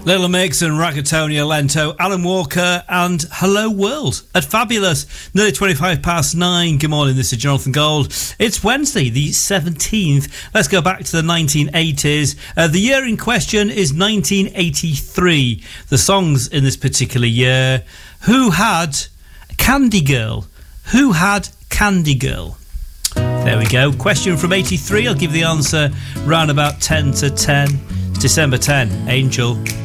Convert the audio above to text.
Little Mix and Rackatonia Lento, Alan Walker and Hello World at Fabulous. Nearly 9:25. Good morning, this is Jonathan Gold. It's Wednesday, the 17th. Let's go back to the 1980s. The year in question is 1983. The songs in this particular year. Who had Candy Girl? Who had Candy Girl? There we go. Question from 83. I'll give the answer round about 10 to 10. It's December 10. Angel.